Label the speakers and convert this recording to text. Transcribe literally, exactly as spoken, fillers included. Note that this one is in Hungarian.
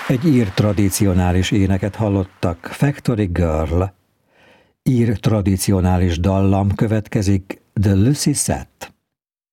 Speaker 1: Egy ír tradicionális éneket hallottak, Factory Girl. Ír tradicionális dallam következik, The Lucy Set.